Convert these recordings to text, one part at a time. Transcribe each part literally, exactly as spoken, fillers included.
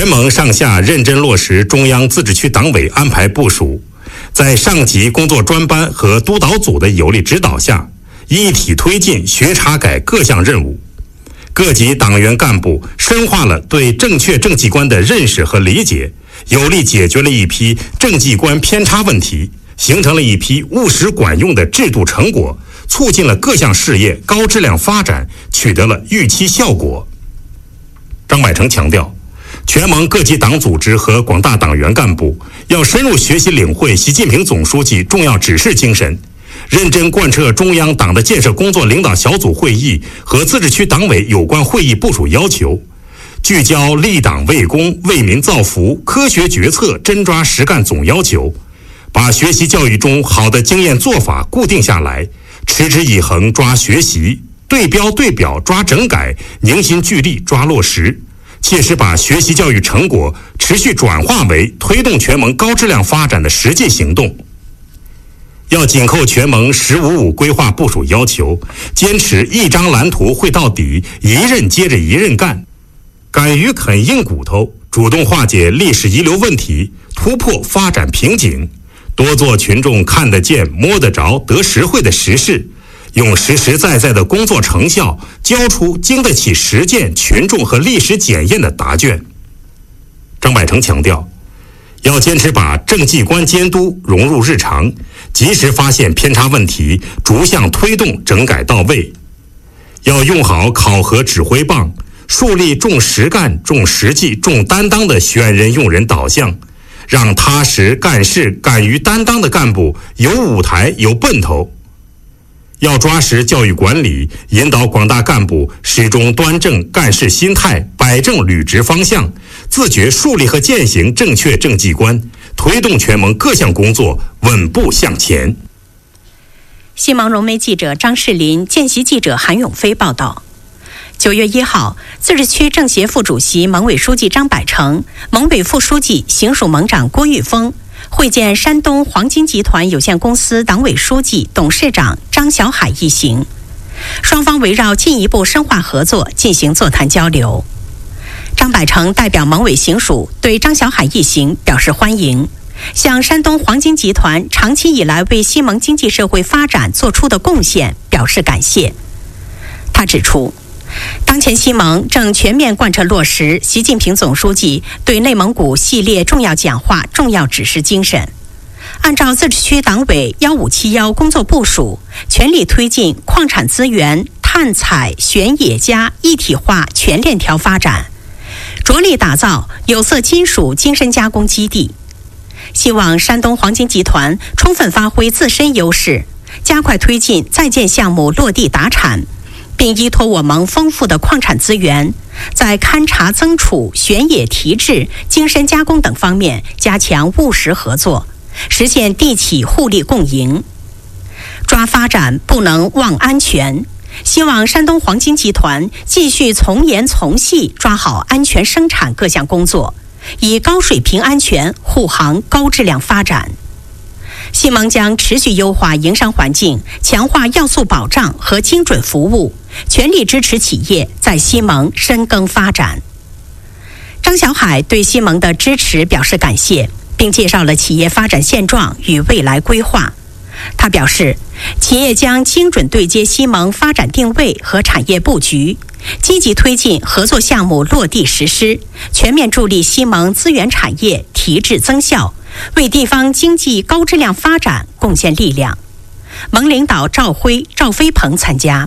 全盟上下认真落实中央自治区党委安排部署，在上级工作专班和督导组的有力指导下，一体推进学查改各项任务。各级党员干部深化了对正确政绩观的认识和理解，有力解决了一批政绩观偏差问题，形成了一批务实管用的制度成果，促进了各项事业高质量发展，取得了预期效果。张百成强调，全盟各级党组织和广大党员干部要深入学习领会习近平总书记重要指示精神，认真贯彻中央党的建设工作领导小组会议和自治区党委有关会议部署要求，聚焦立党为公、为民造福、科学决策、真抓实干总要求，把学习教育中好的经验做法固定下来，持之以恒抓学习，对标对表抓整改，凝心聚力抓落实，切实把学习教育成果持续转化为推动全盟高质量发展的实际行动。要紧扣全盟“十五五”规划部署要求，坚持一张蓝图绘到底，一任接着一任干，敢于啃硬骨头，主动化解历史遗留问题，突破发展瓶颈，多做群众看得见、摸得着、得实惠的实事，用实实在在的工作成效交出经得起实践、群众和历史检验的答卷。张百成强调，要坚持把政绩观监督融入日常，及时发现偏差问题，逐项推动整改到位。要用好考核指挥棒，树立重实干、重实际、重担当的选人用人导向，让踏实干事、敢于担当的干部有舞台、有奔头。要抓实教育管理，引导广大干部始终端正干事心态，摆正履职方向，自觉树立和践行正确政绩观，推动全盟各项工作稳步向前。 新盟融媒记者张世林、见习记者韩永飞报道。九月一号，自治区政协副主席、盟委书记张百成、盟委副书记、行署盟长郭玉峰会见山东黄金集团有限公司党委书记、董事长张小海一行，双方围绕进一步深化合作进行座谈交流。张百成代表盟委行署对张小海一行表示欢迎，向山东黄金集团长期以来为西盟经济社会发展做出的贡献表示感谢。他指出，当前西盟正全面贯彻落实习近平总书记对内蒙古系列重要讲话重要指示精神，按照自治区党委幺五七幺工作部署，全力推进矿产资源、探采、选冶加一体化全链条发展，着力打造有色金属精深加工基地。希望山东黄金集团充分发挥自身优势，加快推进在建项目落地达产，并依托我盟丰富的矿产资源，在勘查增储、选冶提质、精深加工等方面加强务实合作，实现地企互利共赢。抓发展不能忘安全，希望山东黄金集团继续从严从细抓好安全生产各项工作，以高水平安全护航高质量发展。西盟将持续优化营商环境，强化要素保障和精准服务，全力支持企业在西盟深耕发展。张小海对西盟的支持表示感谢，并介绍了企业发展现状与未来规划。他表示，企业将精准对接西盟发展定位和产业布局，积极推进合作项目落地实施，全面助力西盟资源产业提质增效，为地方经济高质量发展贡献力量。盟领导赵辉、赵飞鹏参加。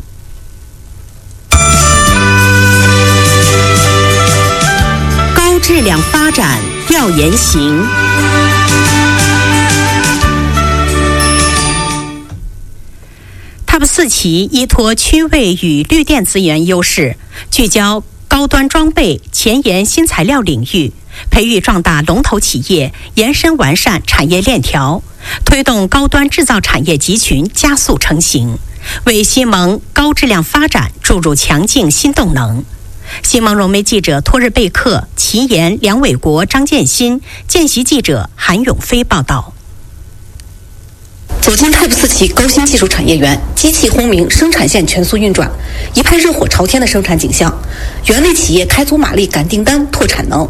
高质量发展要言行。T O P 四期依托区位与绿电资源优势，聚焦高端装备、前沿新材料领域，培育壮大龙头企业，延伸完善产业链条，推动高端制造产业集群加速成型，为西盟高质量发展注入强劲新动能。西盟融媒记者托日贝克、齐岩、梁伟国、张建新，见习记者韩永飞报道。 走进 T O P 四期高新技术产业园，机器轰鸣，生产线全速运转，一派热火朝天的生产景象。园内企业开足马力赶订单、拓产能。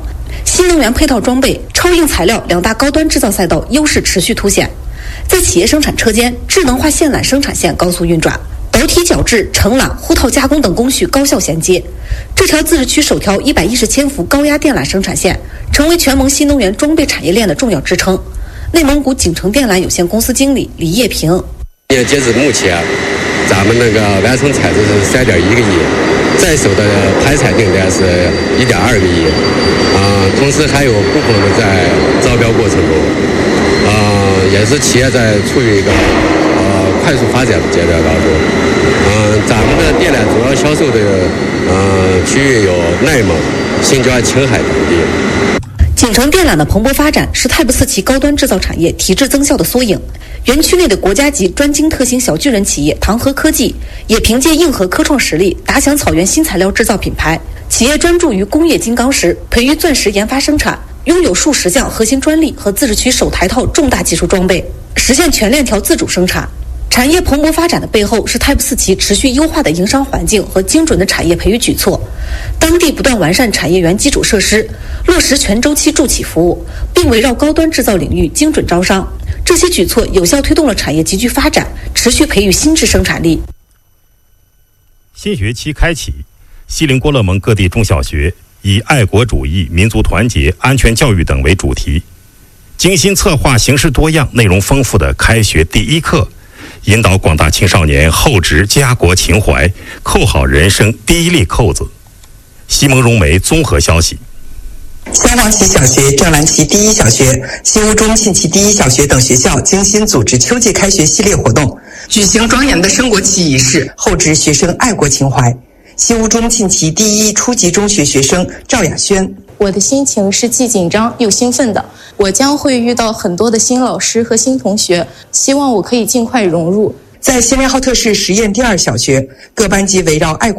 新能源配套装备、超硬材料两大高端制造赛道优势持续凸显。在企业生产车间，智能化线缆生产线高速运转，导体绞制、承缆、护套加工等工序高效衔接。这条自治区首条一百一十千伏高压电缆生产线，成为全盟新能源装备产业链的重要支撑。内蒙古景城电缆有限公司经理李业平： 截至目前，咱们那个完成采购是三点一个亿，在手的排采订单是一点二个亿，啊、呃，同时还有部分的在招标过程中，啊、呃，也是企业在处于一个呃快速发展的阶段当中。嗯、呃，咱们的电缆主要销售的呃区域有内蒙、新疆、青海等地。 景城电缆的蓬勃发展是泰布斯旗高端制造产业提质增效的缩影。园区内的国家级专精特新小巨人企业唐河科技，也凭借硬核科创实力打响草原新材料制造品牌。企业专注于工业金刚石、培育钻石研发生产，拥有数十项核心专利和自治区首台套重大技术装备，实现全链条自主生产。产业蓬勃发展的背后是泰布斯旗持续优化的营商环境和精准的产业培育举措。当地不断完善产业园基础设施，落实全周期助企服务，并围绕高端制造领域精准招商。这些举措有效推动了产业集聚发展，持续培育新质生产力。 新学期开启，锡林郭勒盟各地中小学以爱国主义、民族团结、安全教育等为主题，精心策划形式多样、内容丰富的开学第一课，引导广大青少年厚植家国情怀，扣好人生第一粒扣子。西蒙融媒综合消息。 镶黄旗小学、正蓝旗第一小学、西乌中沁旗第一小学等学校精心组织秋季开学系列活动，举行庄严的升国旗仪式，厚植学生爱国情怀。西乌中沁旗第一初级中学学生赵雅轩： 我的心情是既紧张又兴奋的，我将会遇到很多的新老师和新同学，希望我可以尽快融入。 在锡林浩特市实验第二小学，各班级围绕爱国